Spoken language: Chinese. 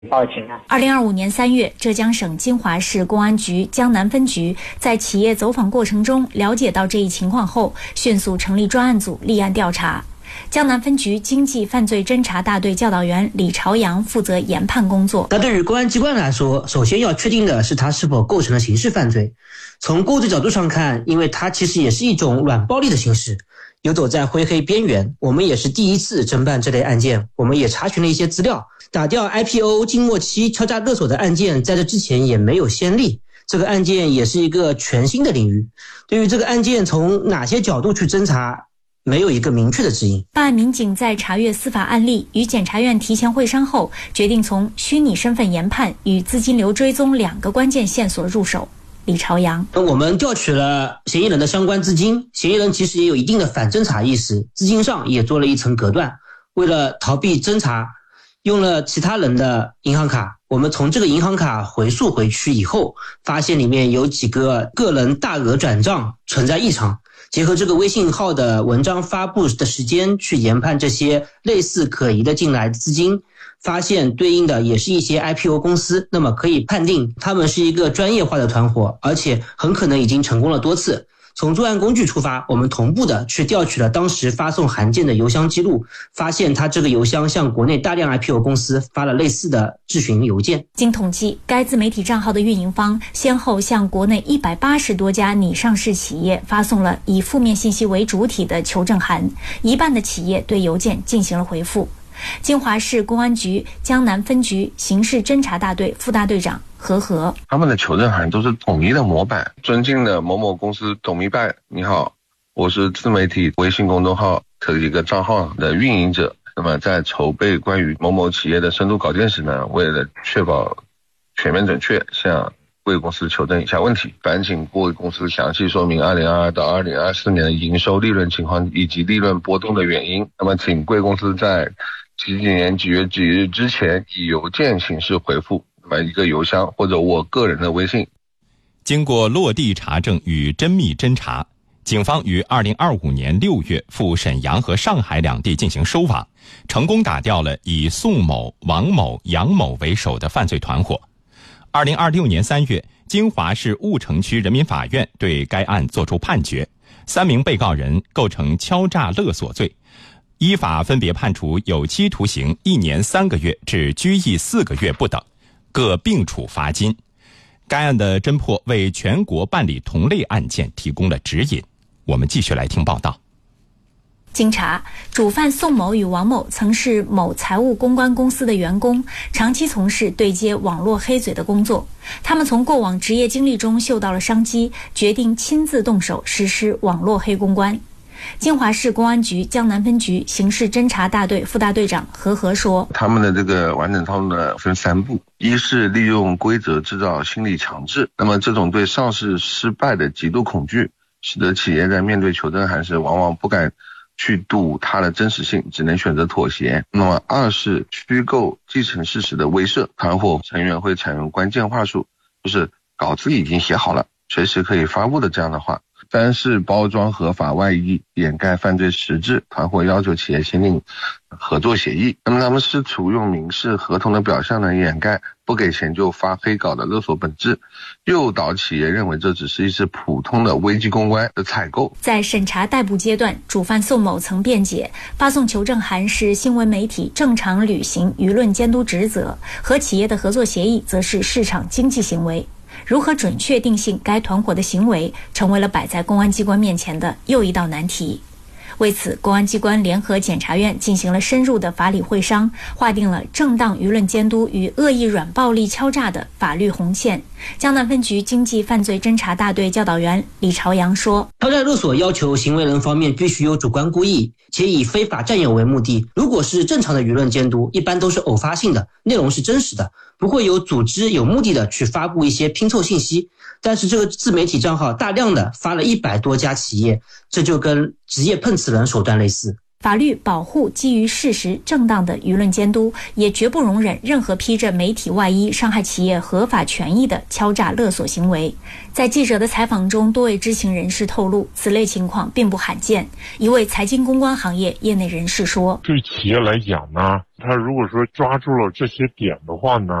报警了。 2025年3月，浙江省金华市公安局江南分局在企业走访过程中了解到这一情况后，迅速成立专案组立案调查。江南分局经济犯罪侦查大队教导员李朝阳负责研判工作。 那对于公安机关来说，首先要确定的是它是否构成了刑事犯罪。从构罪角度上看，因为它其实也是一种软暴力的形式，游走在灰黑边缘。我们也是第一次侦办这类案件，我们也查询了一些资料，打掉 IPO 静默期敲诈勒索的案件在这之前也没有先例，这个案件也是一个全新的领域。对于这个案件从哪些角度去侦查，没有一个明确的指引。 办案民警在查阅司法案例与检察院提前会商后，决定从虚拟身份研判与资金流追踪2个关键线索入手。李朝阳， 我们调取了嫌疑人的相关资金，嫌疑人其实也有一定的反侦查意识，资金上也做了一层隔断。为了逃避侦查，用了其他人的银行卡。我们从这个银行卡回溯回去以后，发现里面有几个个人大额转账存在异常，结合这个微信号的文章发布的时间去研判这些类似可疑的进来的资金，发现对应的也是一些 IPO 公司，那么可以判定他们是一个专业化的团伙，而且很可能已经成功了多次。从作案工具出发，我们同步的去调取了当时发送函件的邮箱记录，发现他这个邮箱向国内大量 IPO 公司发了类似的质询邮件。 经统计，该自媒体账号的运营方先后向国内180多家拟上市企业发送了以负面信息为主体的求证函，一半的企业对邮件进行了回复。金华市公安局江南分局刑事侦查大队副大队长何和， 他们的求证函都是统一的模板。尊敬的某某公司董明白，你好，我是自媒体微信公众号这一个账号的运营者。那么在筹备关于某某企业的深度稿件时呢，为了确保全面准确，向贵公司求证以下问题。烦请贵公司详细说明2022到2024年的营收利润情况以及利润波动的原因。那么请贵公司在几年几月几日之前以邮件形式回复，那么一个邮箱或者我个人的微信。 经过落地查证与缜密侦查，警方于2025年6月赴沈阳和上海2地进行收网，成功打掉了以宋某、王某、杨某为首的犯罪团伙。2026年3月，金华市婺城区人民法院对该案作出判决，3名被告人构成敲诈勒索罪，依法分别判处有期徒刑1年3个月至拘役4个月不等，各并处罚金。该案的侦破为全国办理同类案件提供了指引。我们继续来听报道。 经查，主犯宋某与王某曾是某财务公关公司的员工，长期从事对接网络黑嘴的工作。他们从过往职业经历中嗅到了商机，决定亲自动手实施网络黑公关。金华市公安局江南分局刑事侦查大队副大队长何和说， 他们的这个完整套路呢分3步。一是利用规则制造心理强制，那么这种对上市失败的极度恐惧，使得企业在面对求证函时往往不敢去赌它的真实性，只能选择妥协。那么2是虚构既成事实的威慑，团伙成员会采用关键话术，就是稿子已经写好了，随时可以发布的这样的话。3是包装合法外衣，掩盖犯罪实质，团伙要求企业签订合作协议。那么他们试图用民事合同的表象呢，掩盖不给钱就发黑稿的勒索本质，诱导企业认为这只是一次普通的危机公关的采购。 在审查逮捕阶段，主犯宋某曾辩解，发送求证函是新闻媒体正常履行舆论监督职责，和企业的合作协议则是市场经济行为。如何准确定性该团伙的行为，成为了摆在公安机关面前的又一道难题。为此，公安机关联合检察院进行了深入的法理会商，划定了正当舆论监督与恶意软暴力敲诈的法律红线。江南分局经济犯罪侦查大队教导员李朝阳说， 敲诈勒索要求行为人方面必须有主观故意，且以非法占有为目的。如果是正常的舆论监督，一般都是偶发性的，内容是真实的，不会有组织有目的的去发布一些拼凑信息。但是这个自媒体账号大量的发了100多家企业，这就跟职业碰瓷人手段类似。 法律保护基于事实正当的舆论监督，也绝不容忍任何披着媒体外衣伤害企业合法权益的敲诈勒索行为。在记者的采访中，多位知情人士透露，此类情况并不罕见。一位财经公关行业业内人士说， 对企业来讲呢，他如果说抓住了这些点的话呢，